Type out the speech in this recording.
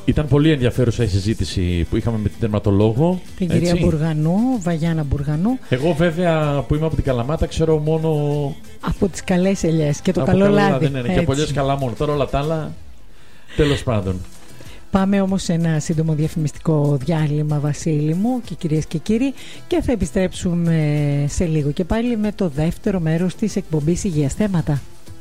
Ήταν πολύ ενδιαφέρουσα η συζήτηση που είχαμε με την τερματολόγο. Την κυρία Μπουργανού, Βαγιάννα Μπουργανού. Εγώ βέβαια που είμαι από την Καλαμάτα ξέρω μόνο από τις καλές ελιές και το από καλό λάδι. Δεν είναι και από ελιές καλά μόνο. Τώρα όλα τα άλλα τέλος πάντων. Πάμε όμως σε ένα σύντομο διαφημιστικό διάλειμμα, Βασίλη μου και κυρίες και κύριοι, και θα επιστρέψουμε σε λίγο και πάλι με το δεύτερο μέρος της εκπομπής Υγείας Θέματα.